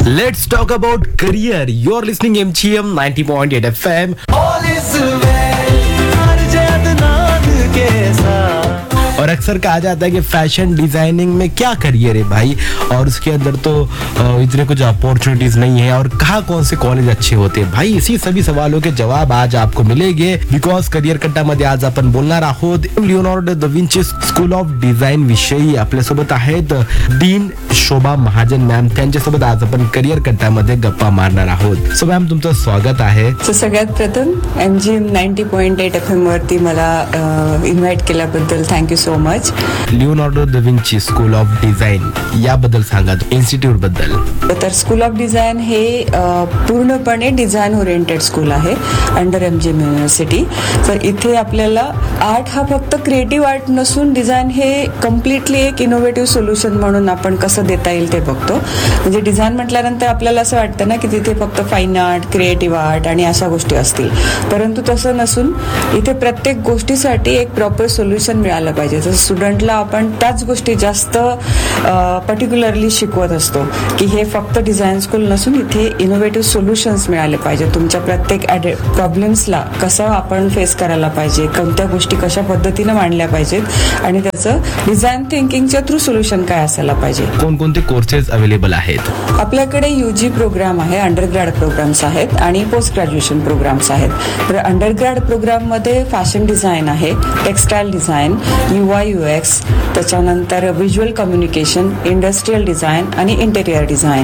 Let's talk about career. You're listening MGM 90.8 FM. All is well, अर्ज अदनान के साथ। और अक्सर कहा जाता है कि फैशन डिजाइनिंग में क्या करियर है भाई, और उसके अंदर तो इतने कुछ अपॉर्चुनिटीज नहीं है, और कहाँ कौन से कॉलेज अच्छे होते हैं भाई. इसी सभी सवालों के जवाब आज आपको मिलेंगे बिकॉज करियर कट्टामध्ये आज आपण बोलणार आहोत Leonardo the Vinci school of design विषयी. आपल्यासोबत आहेत डीन शोभा महाजन मॅम. त्यांच्यासोबत आज आपण करियर कट्टामध्ये गप्पा मारणार आहोत. सो मॅम, तुमचं स्वागत आहे. सगळ्यात प्रथम MGM 90.8 FM वरती मला इन्व्हाइट केल्याबद्दल thank you so much. Leonardo the Vinci school of design याबद्दल सांगा, इन्स्टिट्यूट बद्दल. तर स्कूल ऑफ डिझाईन हे पूर्णपणे डिझाईन ओरिएंटेड स्कूल आहे अंडर MGM युनिव्हर्सिटी. तर इथे आपल्याला आर्ट हा फक्त क्रिएटिव्ह आर्ट नसून डिझाईन हे कम्प्लिटली एक इनोव्हेटिव्ह सोल्युशन म्हणून आपण कसं देता येईल ते बघतो. म्हणजे डिझाईन म्हटल्यानंतर आपल्याला असं वाटतं ना की तिथे फक्त फाईन आर्ट, क्रिएटिव्ह आर्ट आणि अशा गोष्टी असतील, परंतु तसं नसून इथे प्रत्येक गोष्टीसाठी एक प्रॉपर सोल्युशन मिळालं पाहिजे. तर स्टुडंटला आपण त्याच गोष्टी जास्त पर्टिक्युलरली शिकवत असतो की हे फक्त डिझाईन स्कूल नसून इथे इनोव्हेटिव्ह सोल्युशन्स मिळाले पाहिजे. तुमच्या प्रत्येक प्रॉब्लेम्सला कसं आपण फेस करायला पाहिजे, कोणत्या गोष्टी कशा पद्धतीने मांडल्या पाहिजेत आणि त्याचं डिझाईन थिंकिंगच्या थ्रू सोल्युशन काय असायला पाहिजे. कोणकोणते कोर्सेस अवेलेबल आहेत? आपल्याकडे UG प्रोग्राम आहे, अंडरग्रॅड प्रोग्राम्स आहेत आणि पोस्ट ग्रॅज्युएशन प्रोग्राम्स आहेत. तर अंडरग्रॅड प्रोग्राममध्ये फॅशन डिझाईन आहे, टेक्स्टाईल डिझाईन, UI UX, त्याच्यानंतर व्हिज्युअल कम्युनिकेशन, इंडस्ट्रियल डिझाईन आणि इंटेरियर डिझाईन.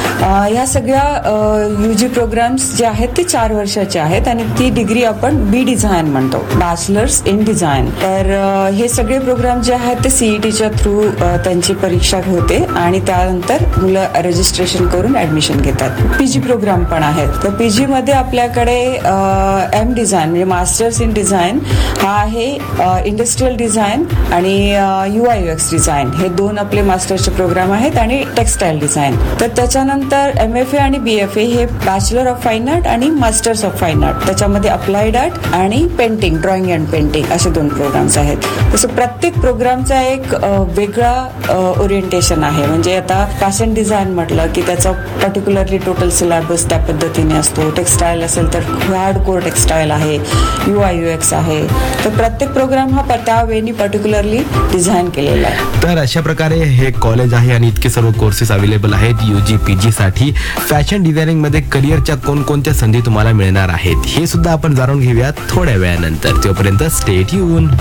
या सगळ्या UG प्रोग्राम्स जे आहेत ते 4 वर्षाचे आहेत आणि ती डिग्री आपण B डिझाईन म्हणतो, बॅचलर्स इन डिझाईन. तर हे सगळे प्रोग्राम जे आहेत ते CETच्या थ्रू त्यांची परीक्षा होते आणि त्यानंतर मुलं रजिस्ट्रेशन करून ऍडमिशन घेतात. PG प्रोग्राम पण आहेत. तर PG मध्ये आपल्याकडे M डिझाईन म्हणजे मास्टर्स इन डिझाईन हा आहे, इंडस्ट्रियल डिझाईन आणि UI UX डिझाईन हे 2 आपले मास्टरचे प्रोग्राम आहेत आणि टेक्स्टाईल डिझाईन. तर त्याच्यानंतर MFA आणि BFA हे बॅचलर ऑफ फाईन आर्ट आणि मास्टर्स ऑफ फाईन आर्ट, त्याच्यामध्ये अप्लाइड आर्ट आणि पेंटिंग, ड्रॉइंग अँड पेंटिंग असे 2 प्रोग्राम्स आहेत. तसं प्रत्येक प्रोग्रामचा एक वेगळा ओरिएंटेशन आहे. म्हणजे आता फॅशन डिझाईन म्हटलं की त्याचा पर्टिक्युलरली टोटल सिलेबस त्या पद्धतीने असतो. टेक्स्टाईल असेल तर हार्ड कोर टेक्स्टाईल आहे, UI UX आहे. तर प्रत्येक प्रोग्राम हा त्या वेनी पर्टिक्युलरली डिझाईन केलेला आहे. तर अशा प्रकारे हे कॉलेज आहे आणि इतके सर्व कोर्सेस अवेलेबल आहेत UG PG साठी. फॅशन डिझायनिंग मध्ये करिअरच्या कोणकोणत्या संधी तुम्हाला मिळणार आहेत हे सुद्धा आपण जाणून घेऊयात थोड्या वेळानंतर. तोपर्यंत स्टे ट्यून.